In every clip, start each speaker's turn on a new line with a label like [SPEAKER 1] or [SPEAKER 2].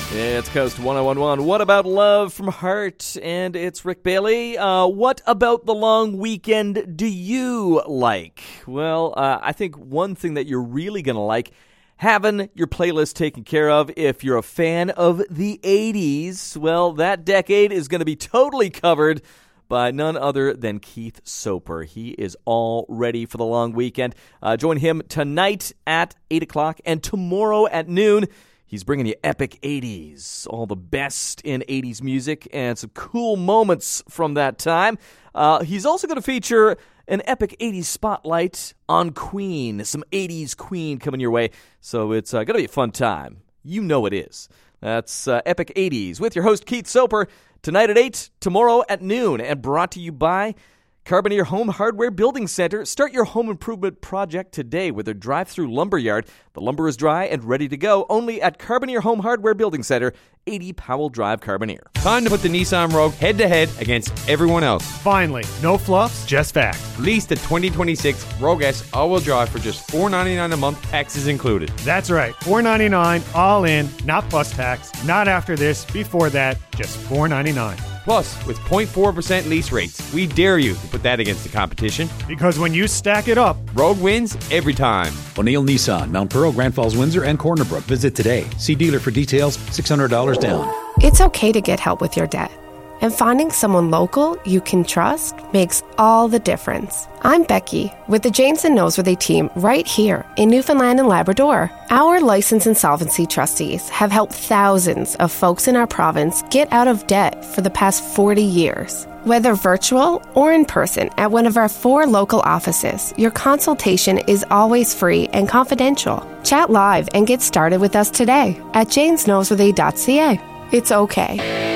[SPEAKER 1] It's Coast 1011. What about love from Heart? And it's Rick Bailey. What about the long weekend do you like? Well, I think one thing that you're really going to like, having your playlist taken care of. If you're a fan of the 80s, well, that decade is going to be totally covered by none other than Keith Soper. He is all ready for the long weekend. Join him tonight at 8 o'clock and tomorrow at noon. He's bringing you epic 80s, all the best in 80s music and some cool moments from that time. He's also going to feature an epic 80s spotlight on Queen, some 80s Queen coming your way. So it's going to be a fun time. You know it is. That's Epic 80s with your host Keith Soper, tonight at 8, tomorrow at noon, and brought to you by Carboneer Home Hardware Building Center. Start your home improvement project today with their drive-through lumberyard. The lumber is dry and ready to go, only at Carboneer Home Hardware Building Center, 80 Powell Drive, Carboneer.
[SPEAKER 2] Time to put the Nissan Rogue head-to-head against everyone else.
[SPEAKER 3] Finally, no fluffs, just facts.
[SPEAKER 2] Lease the 2026 Rogue S all-wheel drive for just $499 a month, taxes included.
[SPEAKER 3] That's right, $499 all in, not plus tax, not after this, before that, just $499.
[SPEAKER 2] Plus, with 0.4% lease rates, we dare you to put that against the competition.
[SPEAKER 3] Because when you stack it up,
[SPEAKER 2] Rogue wins every time.
[SPEAKER 4] O'Neill Nissan, Mount Pearl, Grand Falls, Windsor, and Corner Brook. Visit today. See dealer for details. $600 down.
[SPEAKER 5] It's okay to get help with your debt. And finding someone local you can trust makes all the difference. I'm Becky with the James and Noseworthy team right here in Newfoundland and Labrador. Our licensed insolvency trustees have helped thousands of folks in our province get out of debt for the past 40 years. Whether virtual or in person at one of our 4 local offices, your consultation is always free and confidential. Chat live and get started with us today at jamesnoseworthy.ca. It's okay.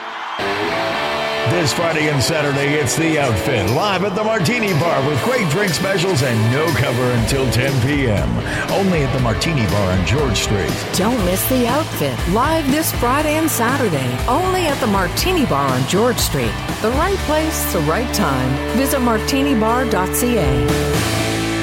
[SPEAKER 6] This Friday and Saturday, it's The Outfit, live at the Martini Bar with great drink specials and no cover until 10 p.m. Only at the Martini Bar on George Street.
[SPEAKER 7] Don't miss The Outfit, live this Friday and Saturday, only at the Martini Bar on George Street. The right place, the right time. Visit martinibar.ca.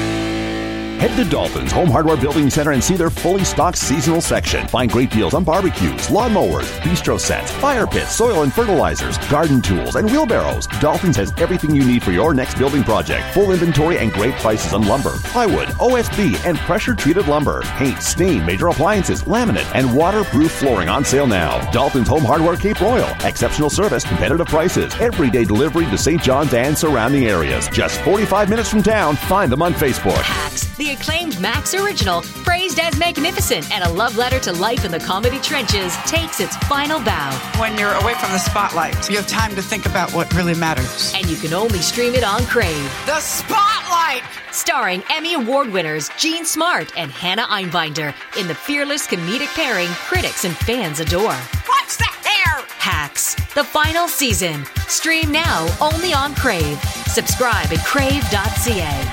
[SPEAKER 8] Head to Dalton's Home Hardware Building Center and see their fully stocked seasonal section. Find great deals on barbecues, lawnmowers, bistro sets, fire pits, soil and fertilizers, garden tools, and wheelbarrows. Dalton's has everything you need for your next building project. Full inventory and great prices on lumber, plywood, OSB, and pressure-treated lumber. Paint, stain, major appliances, laminate, and waterproof flooring on sale now. Dalton's Home Hardware Cape Royal. Exceptional service, competitive prices, everyday delivery to St. John's and surrounding areas. Just 45 minutes from town. Find them on Facebook.
[SPEAKER 9] Hacks, the acclaimed Max original, praised as magnificent and a love letter to life in the comedy trenches, takes its final bow.
[SPEAKER 10] When you're away from the spotlight, you have time to think about what really matters.
[SPEAKER 9] And you can only stream it on Crave.
[SPEAKER 10] The Spotlight!
[SPEAKER 9] Starring Emmy Award winners Jean Smart and Hannah Einbinder in the fearless comedic pairing critics and fans adore.
[SPEAKER 10] What's that there?
[SPEAKER 9] Hacks, the final season. Stream now only on Crave. Subscribe at crave.ca.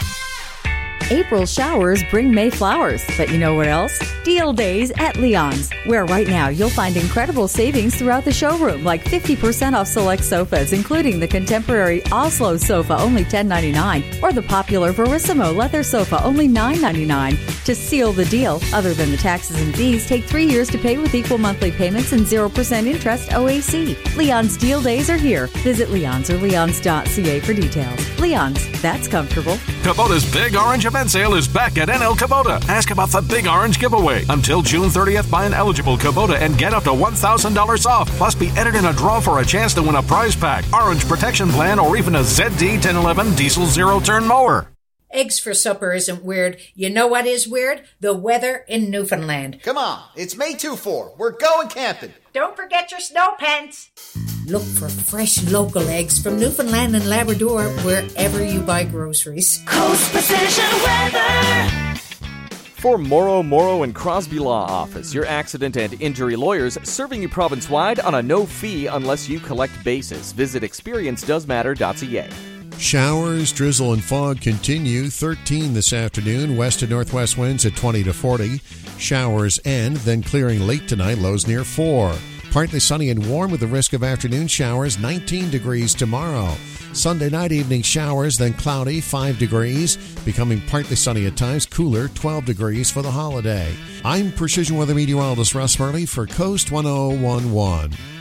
[SPEAKER 11] April showers bring May flowers, but you know what else? Deal days at Leon's, where right now you'll find incredible savings throughout the showroom, like 50% off select sofas, including the contemporary Oslo sofa, only $10.99, or the popular Verissimo leather sofa, only $9.99. To seal the deal, other than the taxes and fees, take 3 years to pay with equal monthly payments and 0% interest OAC. Leon's deal days are here. Visit Leon's or leons.ca for details. Leon's, that's comfortable.
[SPEAKER 12] Kubota's Big Orange Event Sale is back at NL Kubota. Ask about the Big Orange giveaway. Until June 30th, buy an eligible Kubota and get up to $1,000 off. Plus, be entered in a draw for a chance to win a prize pack, orange protection plan, or even a ZD 1011 diesel zero-turn mower.
[SPEAKER 13] Eggs for supper isn't weird. You know what is weird? The weather in Newfoundland.
[SPEAKER 14] Come on, it's May 2-4. We're going camping.
[SPEAKER 13] Don't forget your snow pants. Look for fresh local eggs from Newfoundland and Labrador wherever you buy groceries.
[SPEAKER 15] Coast Precision Weather.
[SPEAKER 1] For Morrow and Crosby Law Office, your accident and injury lawyers, serving you province-wide on a no fee unless you collect basis. Visit experiencedoesmatter.ca.
[SPEAKER 16] Showers, drizzle, and fog continue. 13 this afternoon. West to northwest winds at 20 to 40. Showers end, then clearing late tonight. Lows near 4. Partly sunny and warm with the risk of afternoon showers, 19 degrees tomorrow. Sunday night, evening showers, then cloudy, 5 degrees. Becoming partly sunny at times, cooler, 12 degrees for the holiday. I'm Precision Weather Meteorologist Russ Murley for Coast 1011.